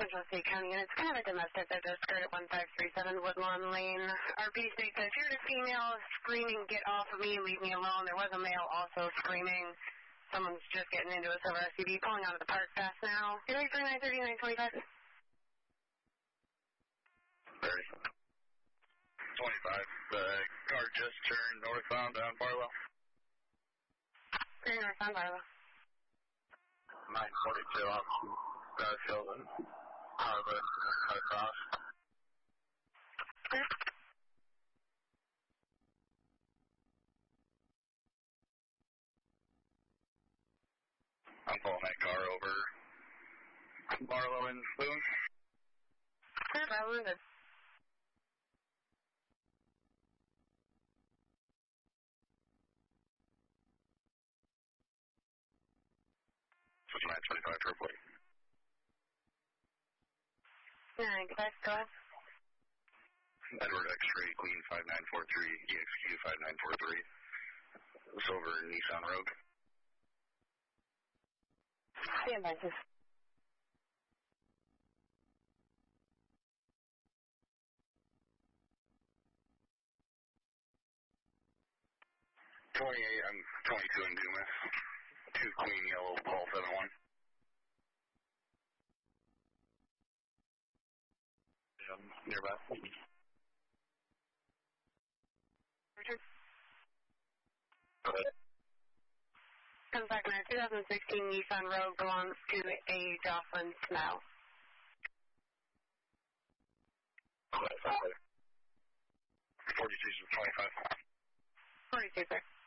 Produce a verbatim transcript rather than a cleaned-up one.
Central State County, and it's kind of a domestic that just occurred at one five three seven Woodlawn Lane. R P states that if you're a female screaming, get off of me, leave me alone. There was a male also screaming. Someone's just getting into a silver S U V, pulling out of the park fast now. zero eight three nine three nine twenty-five. thirty. twenty-five. The car just turned northbound on Barlow. Very northbound Barlow. nine forty-two off Garfield and Harvard, cut across. Clear. I'm pulling that car over Barlow and Boone. Clear, Barlow, good. nine twenty-five for a plate. nine, goodbye, go ahead. Edward X-ray, Queen five nine four three, E X Q five nine four three. Silver Nissan Rogue. Stand by, please. twenty-eight, I'm twenty-two in Dumas. Two Queen Yellow, Paul seven one. Yeah, nearby. Richard? Go ahead. Comes back now. twenty sixteen Nissan Rogue belongs to a Jocelyn Snow. forty-two to twenty-five. forty-two, sir.